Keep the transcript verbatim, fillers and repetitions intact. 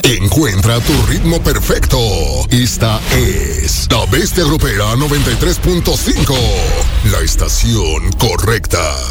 Encuentra tu ritmo perfecto. Esta es La Bestia Grupera noventa y tres punto cinco, la estación correcta.